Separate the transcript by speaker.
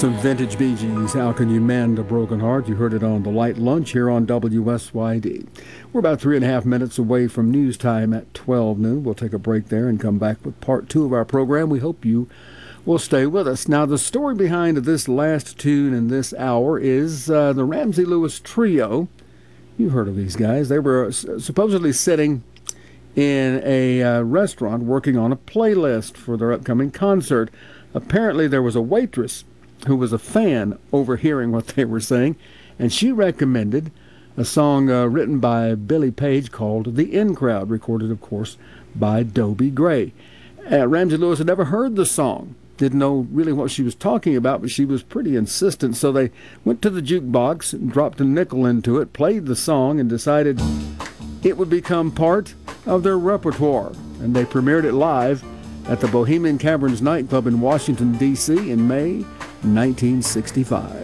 Speaker 1: Some vintage Bee Gees, How Can You Mend a Broken Heart? You heard it on The Light Lunch here on WSYD. We're about 3.5 minutes away from news time at 12 noon. We'll take a break there and come back with part 2 of our program. We hope you will stay with us. Now, the story behind this last tune in this hour is the Ramsey Lewis Trio. You've heard of these guys. They were supposedly sitting in a restaurant working on a playlist for their upcoming concert. Apparently, there was a waitress who was a fan overhearing what they were saying, and she recommended a song written by Billy Page called The In Crowd, recorded, of course, by Dobie Gray. Ramsey Lewis had never heard the song, didn't know really what she was talking about, but she was pretty insistent, so they went to the jukebox and dropped a nickel into it, played the song, and decided it would become part of their repertoire, and they premiered it live at the Bohemian Caverns nightclub in Washington, D.C. in May 1965.